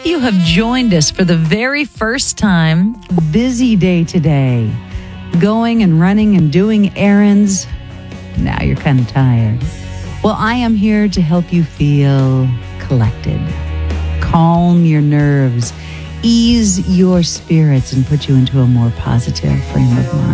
if you have joined us for the very first time, busy day today, going and running and doing errands. Now you're kind of tired. Well, I am here to help you feel collected, calm your nerves, ease your spirits, and put you into a more positive frame of mind.